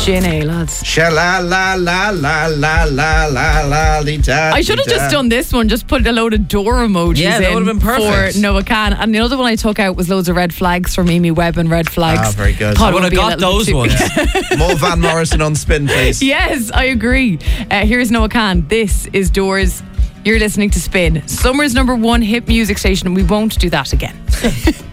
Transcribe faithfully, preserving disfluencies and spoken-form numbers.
Gin A, lads. Sha la la la la la la la la da. I should have just done this one, just put a load of door emojis Yeah, that in would have been perfect. for Noah Khan. And the other one I took out was loads of red flags for Mimi Webb and red flags. Ah, very good. Thought I it would have be a got little bit those too- ones. More Van Morrison on spin, please. Yes, I agree. Uh, here's Noah Khan. This is Doors. You're listening to Spin, Summer's number one hit music station. We won't do that again.